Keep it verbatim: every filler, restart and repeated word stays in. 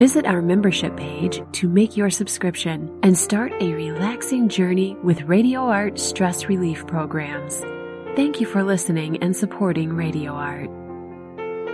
Visit our membership page to make your subscription and start a relaxing journey with Radio Art stress relief programs. Thank you for listening and supporting Radio Art.